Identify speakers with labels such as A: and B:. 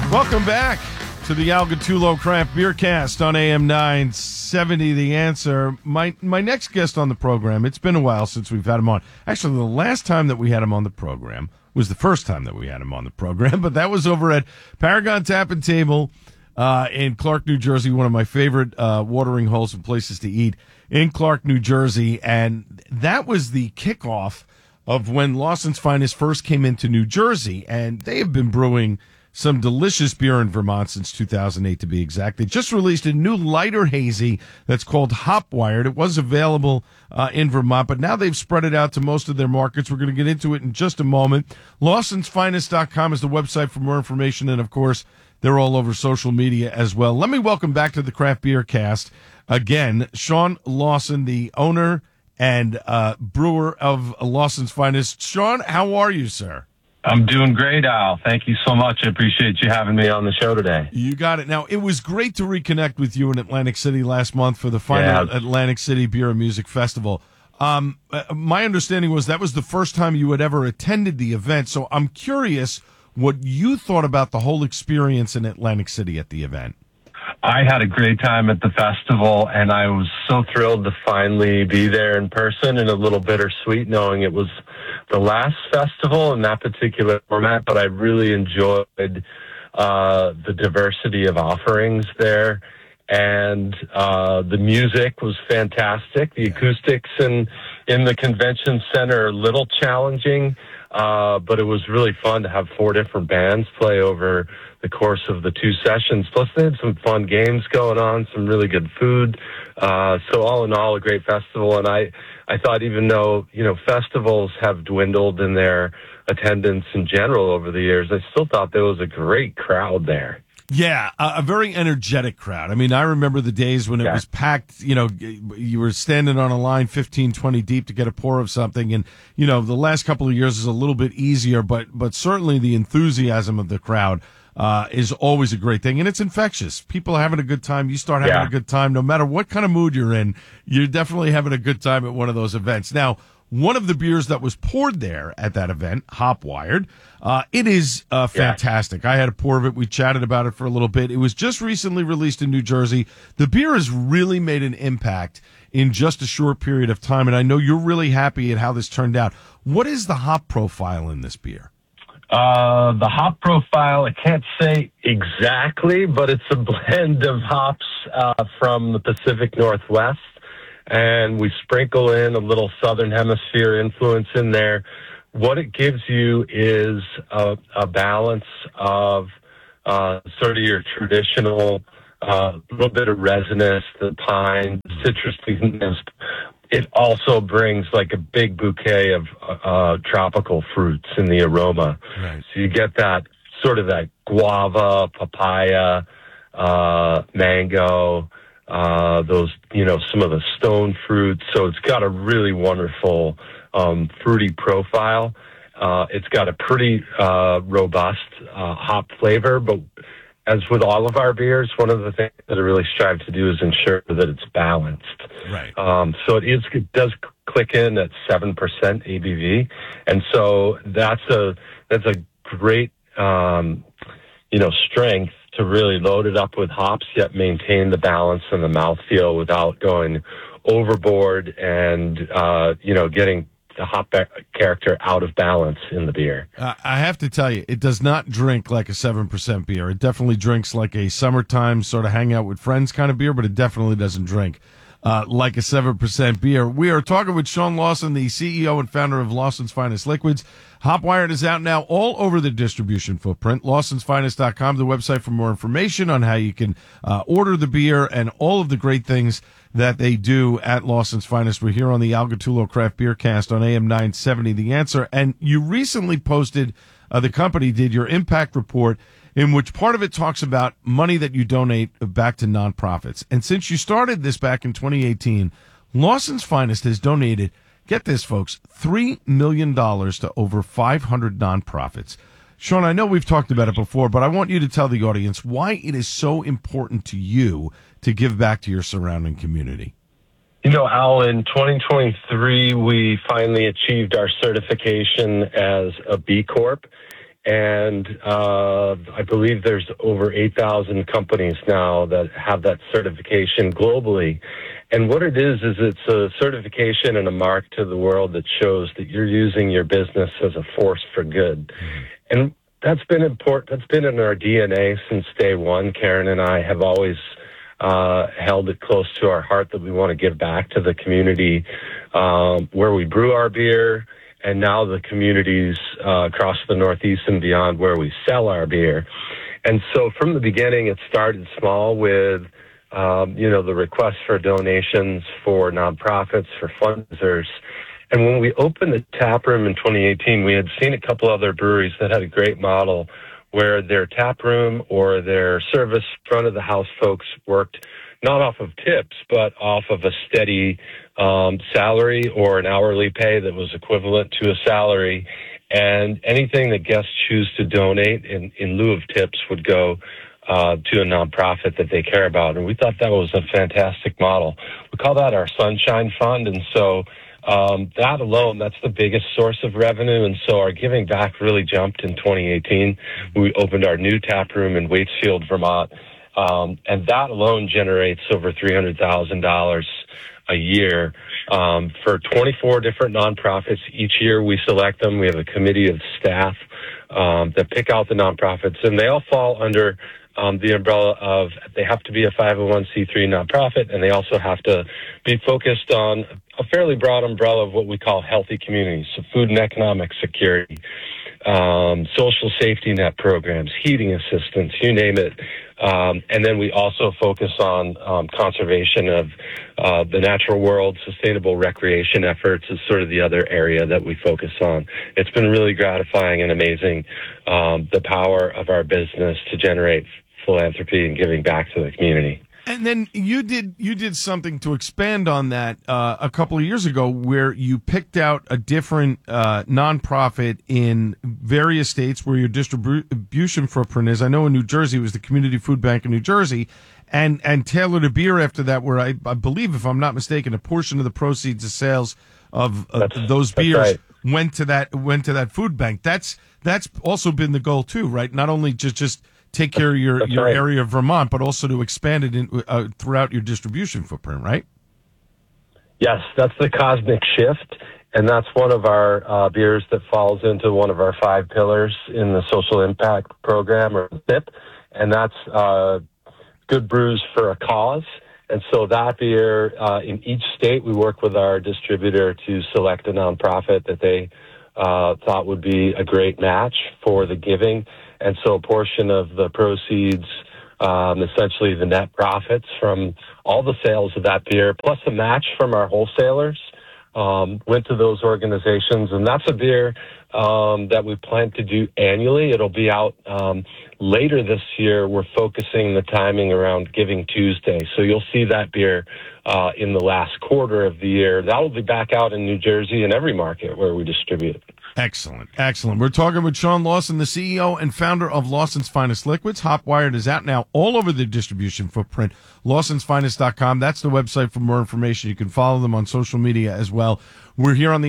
A: Welcome back to the Al Gattullo Craft Beer Cast on AM 970. The Answer. My next guest on the program, it's been a while since we've had him on. Actually, the last time that we had him on the program was the first time that we had him on the program, but that was over at Paragon Tap and Table in Clark, New Jersey, one of my favorite watering holes and places to eat in Clark, New Jersey. And that was the kickoff of when Lawson's Finest first came into New Jersey, and they have been brewing some delicious beer in Vermont since 2008, to be exact. They just released a new lighter hazy that's called Hopwired. It was available in Vermont, but now they've spread it out to most of their markets. We're going to get into it in just a moment. Lawson'sFinest.com is the website for more information, and, of course, they're all over social media as well. Let me welcome back to the Craft Beer Cast, again, Sean Lawson, the owner and brewer of Lawson's Finest. Sean, how are you, sir?
B: I'm doing great, Al. Thank you so much. I appreciate you having me on the show today.
A: You got it. Now, it was great to reconnect with you in Atlantic City last month for the final Atlantic City Beer and Music Festival. My understanding was that was the first time you had ever attended the event, so I'm curious what you thought about the whole experience in Atlantic City at the event.
B: I had a great time at the festival, and I was so thrilled to finally be there in person, and a little bittersweet knowing it was the last festival in that particular format, but I really enjoyed the diversity of offerings there, and the music was fantastic. The acoustics in the convention center are a little challenging, but it was really fun to have 4 different bands play over the course of the 2 sessions. Plus, they had some fun games going on, some really good food. So all in all, a great festival. And I thought, even though, festivals have dwindled in their attendance in general over the years, I still thought there was a great crowd there.
A: Yeah, a very energetic crowd. I mean, I remember the days when it was packed, you were standing on a line 15, 20 deep to get a pour of something. And, the last couple of years is a little bit easier, but certainly the enthusiasm of the crowd is always a great thing. And it's infectious. People are having a good time. You start having a good time. No matter what kind of mood you're in, you're definitely having a good time at one of those events. Now, one of the beers that was poured there at that event, Hopwired, it is fantastic. I had a pour of it. We chatted about it for a little bit. It was just recently released in New Jersey. The beer has really made an impact in just a short period of time, and I know you're really happy at how this turned out. What is the hop profile in this beer?
B: The hop profile, I can't say exactly, but it's a blend of hops from the Pacific Northwest. And we sprinkle in a little Southern Hemisphere influence in there. What it gives you is a balance of sort of your traditional, little bit of resinous, the pine, citrus sweetness. It also brings like a big bouquet of tropical fruits in the aroma.
A: Right.
B: So you get that sort of that guava, papaya, mango, those, some of the stone fruits. So it's got a really wonderful, fruity profile. It's got a pretty, robust, hop flavor, but as with all of our beers, one of the things that I really strive to do is ensure that it's balanced.
A: Right.
B: So it does click in at 7% ABV. And so that's a great, strength to really load it up with hops, yet maintain the balance and the mouthfeel without going overboard and, getting the hop character out of balance in the beer.
A: I have to tell you, it does not drink like a 7% beer. It definitely drinks like a summertime sort of hang out with friends kind of beer, but it definitely doesn't drink like a 7% beer. We are talking with Sean Lawson, the CEO and founder of Lawson's Finest Liquids. Hopwired is out now all over the distribution footprint. Lawson'sFinest.com, the website for more information on how you can order the beer and all of the great things that they do at Lawson's Finest. We're here on the Al Gattullo Craft Beer Cast on AM 970, The Answer. And you recently posted, the company did your impact report, in which part of it talks about money that you donate back to nonprofits. And since you started this back in 2018, Lawson's Finest has donated, get this, folks, $3 million to over 500 nonprofits. Sean, I know we've talked about it before, but I want you to tell the audience why it is so important to you to give back to your surrounding community.
B: Al, in 2023, we finally achieved our certification as a B Corp. And I believe there's over 8,000 companies now that have that certification globally. And what it is it's a certification and a mark to the world that shows that you're using your business as a force for good. And that's been important. That's been in our DNA since day one. Karen and I have always held it close to our heart that we want to give back to the community where we brew our beer, and now the communities across the Northeast and beyond where we sell our beer. And so from the beginning, it started small with, the request for donations for nonprofits, for fundraisers. And when we opened the tap room in 2018, we had seen a couple other breweries that had a great model where their tap room or their service front of the house folks worked not off of tips, but off of a steady salary or an hourly pay that was equivalent to a salary. And anything that guests choose to donate in lieu of tips would go to a nonprofit that they care about. And we thought that was a fantastic model. We call that our Sunshine Fund. And so that alone, that's the biggest source of revenue. And so our giving back really jumped in 2018. We opened our new tap room in Waitsfield, Vermont. And that alone generates over $300,000 a year for 24 different nonprofits. Each year we select them. We have a committee of staff that pick out the nonprofits, and they all fall under the umbrella of they have to be a 501c3 nonprofit, and they also have to be focused on a fairly broad umbrella of what we call healthy communities, so food and economic security, social safety net programs, heating assistance, you name it. And then we also focus on conservation of the natural world. Sustainable recreation efforts is sort of the other area that we focus on. It's been really gratifying and amazing, the power of our business to generate philanthropy and giving back to the community.
A: And then you did something to expand on that a couple of years ago, where you picked out a different nonprofit in various states where your distribution footprint is. I know in New Jersey it was the Community Food Bank in New Jersey, and tailored a beer after that, where I believe, if I'm not mistaken, a portion of the proceeds of sales of those beers went to that food bank. That's also been the goal too, right? Not only just take care of your area of Vermont, but also to expand it throughout your distribution footprint, right?
B: Yes, that's the Cosmic Shift, and that's one of our beers that falls into one of our 5 pillars in the Social Impact Program, or SIP, and that's Good Brews for a Cause. And so that beer, in each state, we work with our distributor to select a nonprofit that they thought would be a great match for the giving. And so a portion of the proceeds, essentially the net profits from all the sales of that beer, plus a match from our wholesalers, went to those organizations. And that's a beer that we plan to do annually. It'll be out later this year. We're focusing the timing around Giving Tuesday. So you'll see that beer in the last quarter of the year. That will be back out in New Jersey and every market where we distribute it.
A: Excellent. We're talking with Sean Lawson, the CEO and founder of Lawson's Finest Liquids. Hopwired is out now all over the distribution footprint. Lawson'sFinest.com. That's the website for more information. You can follow them on social media as well. We're here on the